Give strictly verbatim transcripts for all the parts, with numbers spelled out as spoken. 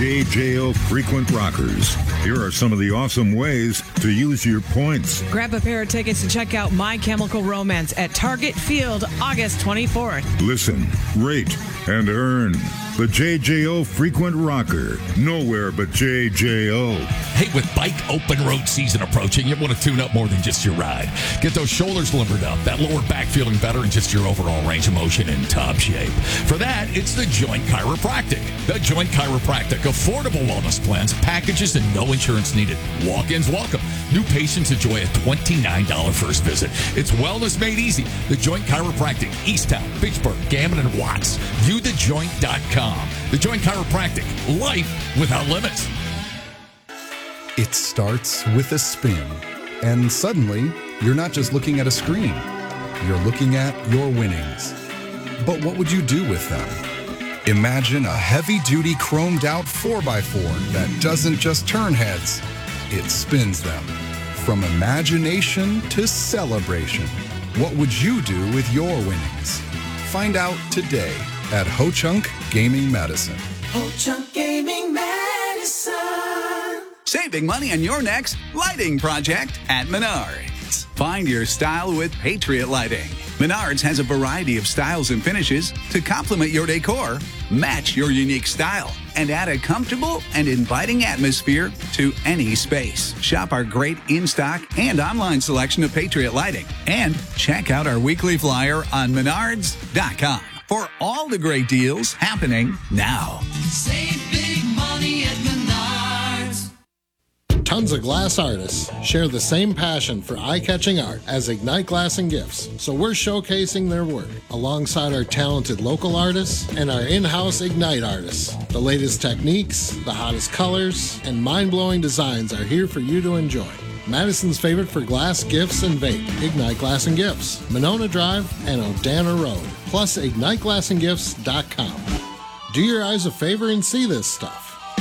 J J O Frequent Rockers. Here are some of the awesome ways to use your points. Grab a pair of tickets to check out My Chemical Romance at Target Field, August twenty-fourth. Listen, rate, and earn. The J J O Frequent Rocker. Nowhere but J J O. Hey, with bike open road season approaching, you want to tune up more than just your ride. Get those shoulders limbered up, that lower back feeling better, and just your overall range of motion in top shape. For that, it's The Joint Chiropractic. The Joint Chiropractic. Affordable wellness plans, packages, and no insurance needed. Walk-ins welcome. New patients enjoy a twenty-nine dollars first visit. It's wellness made easy. The Joint Chiropractic. Easttown, Fitchburg, Gammon, and Watts. view the joint dot com. The Joint Chiropractic. Life without limits. It starts with a spin, and suddenly, you're not just looking at a screen. You're looking at your winnings. But what would you do with them? Imagine a heavy-duty chromed-out four by four that doesn't just turn heads, it spins them. From imagination to celebration, what would you do with your winnings? Find out today at Ho-Chunk Gaming Medicine. Ho-Chunk Gaming Medicine. Saving money on your next lighting project at Menards. Find your style with Patriot Lighting. Menards has a variety of styles and finishes to complement your decor, match your unique style, and add a comfortable and inviting atmosphere to any space. Shop our great in-stock and online selection of Patriot Lighting. And check out our weekly flyer on menards dot com for all the great deals happening now. Save big money at Menards. Tons of glass artists share the same passion for eye-catching art as Ignite Glass and Gifts, so we're showcasing their work alongside our talented local artists and our in-house Ignite artists. The latest techniques, the hottest colors, and mind-blowing designs are here for you to enjoy. Madison's favorite for glass, gifts, and vape, Ignite Glass and Gifts, Monona Drive and Odana Road, plus ignite glass and gifts dot com. Do your eyes a favor and see this stuff.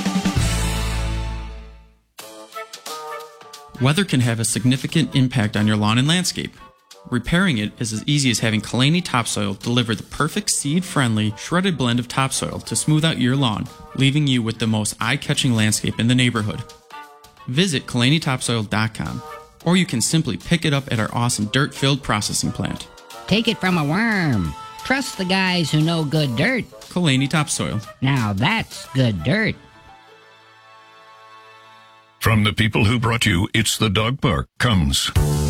Weather can have a significant impact on your lawn and landscape. Repairing it is as easy as having Kalani Topsoil deliver the perfect seed-friendly, shredded blend of topsoil to smooth out your lawn, leaving you with the most eye-catching landscape in the neighborhood. Visit kalani topsoil dot com, or you can simply pick it up at our awesome dirt-filled processing plant. Take it from a worm. Trust the guys who know good dirt. Kalani Topsoil. Now that's good dirt. From the people who brought you It's the Dog Park comes